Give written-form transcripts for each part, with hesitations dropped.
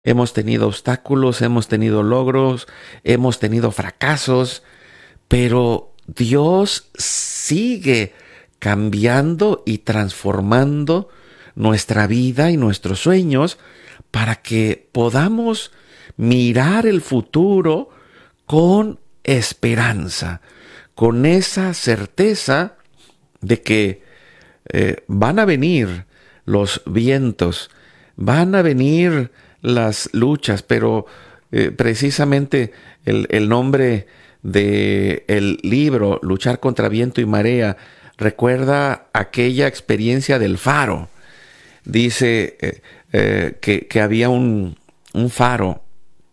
Hemos tenido obstáculos, hemos tenido logros, hemos tenido fracasos, pero Dios sigue cambiando y transformando nuestra vida y nuestros sueños para que podamos mirar el futuro con esperanza, con esa certeza de que van a venir los vientos, van a venir las luchas, pero precisamente el nombre del libro, Luchar contra viento y marea, recuerda aquella experiencia del faro. Dice que había un faro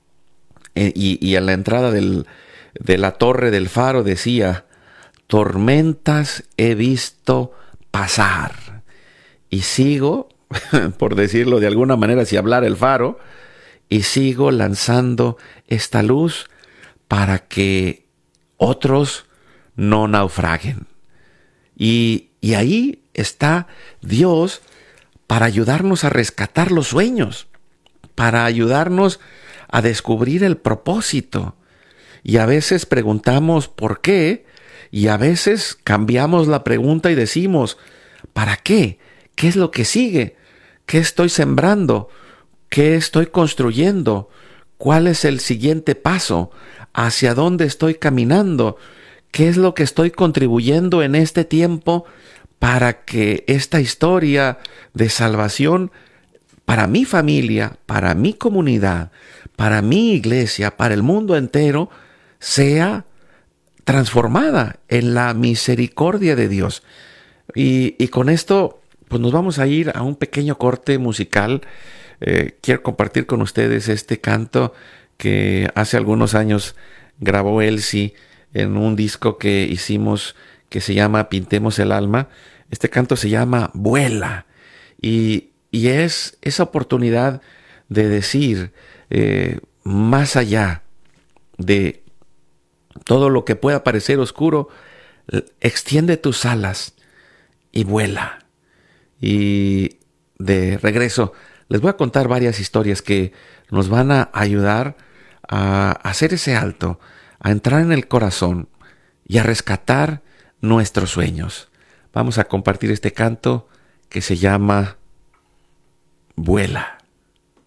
y a la entrada de la torre del faro decía: tormentas he visto pasar. Y sigo, por decirlo de alguna manera, si hablara el faro, y sigo lanzando esta luz para que otros no naufraguen. Y ahí está Dios para ayudarnos a rescatar los sueños, para ayudarnos a descubrir el propósito. Y a veces preguntamos por qué, y a veces cambiamos la pregunta y decimos: ¿para qué? ¿Qué es lo que sigue? ¿Qué estoy sembrando? ¿Qué estoy construyendo? ¿Cuál es el siguiente paso? ¿Hacia dónde estoy caminando? ¿Qué es lo que estoy contribuyendo en este tiempo para que esta historia de salvación para mi familia, para mi comunidad, para mi iglesia, para el mundo entero, sea transformada en la misericordia de Dios? Y con esto, pues nos vamos a ir a un pequeño corte musical. Quiero compartir con ustedes este canto que hace algunos años grabó Elsie en un disco que hicimos que se llama Pintemos el Alma. Este canto se llama Vuela, y es esa oportunidad de decir, más allá de todo lo que pueda parecer oscuro, extiende tus alas y vuela. Y de regreso les voy a contar varias historias que nos van a ayudar a hacer ese alto, a entrar en el corazón y a rescatar nuestros sueños. Vamos a compartir este canto que se llama Vuela.